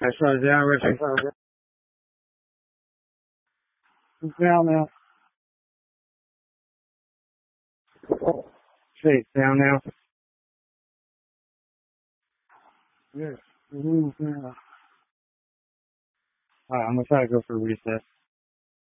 That's right down, Richard. It's down now. See, it's down now. Yes. Alright, I'm gonna try to go for a reset.